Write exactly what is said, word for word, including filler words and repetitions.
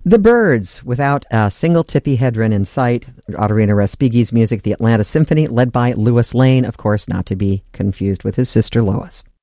The Byrds, without a single Tippi Hedren in sight. Ottorino Respighi's music, the Atlanta Symphony, led by Lois Lane, of course, not to be confused with his sister Lois.